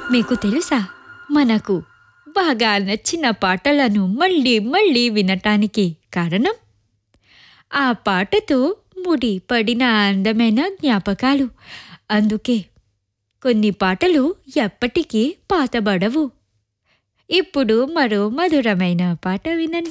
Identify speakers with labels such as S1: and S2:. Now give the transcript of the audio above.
S1: మీకు తెలుసా మనకు బాగా నచ్చిన పాటలను మళ్ళీ మళ్ళీ వినటానికి కారణం ఆ పాటతో ముడిపడిన అందమైన జ్ఞాపకాలు. అందుకే కొన్ని పాటలు ఎప్పటికీ పాతబడవు. ఇప్పుడు మరో మధురమైన పాట వినండి.